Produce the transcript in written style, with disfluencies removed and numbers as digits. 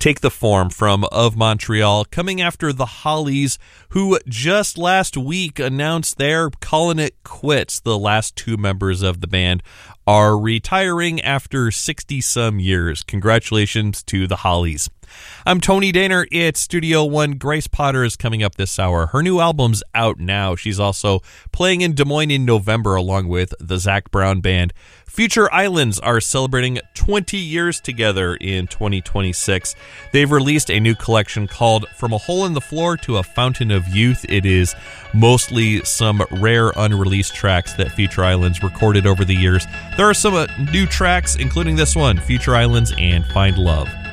Take the Form from Of Montreal, coming after the Hollies, who just last week announced they're calling it quits. The last two members of the band are retiring after 60-some years. Congratulations to the Hollies. I'm Tony Daner. It's Studio One. Grace Potter is coming up this hour. Her new album's out now. She's also playing in Des Moines in November along with the Zac Brown Band. Future Islands are celebrating 20 years together in 2026. They've released a new collection called From a Hole in the Floor to a Fountain of Youth. It is mostly some rare unreleased tracks that Future Islands recorded over the years. There are some new tracks, including this one, Future Islands and Find Love.